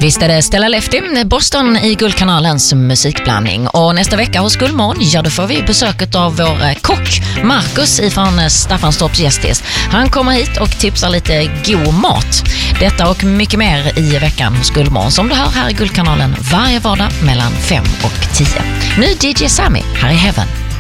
Visst är det Stella Lefty, Boston i Guldkanalens musikblandning. Och nästa vecka hos Guldmorgon, ja då får vi besöket av vår kock Marcus ifrån Staffanstorps Gästis. Han kommer hit och tipsar lite god mat. Detta och mycket mer i veckan hos Guldmorgon som du hör här i Guldkanalen varje vardag mellan 5 och 10. Nu DJ Sammy här i Heaven.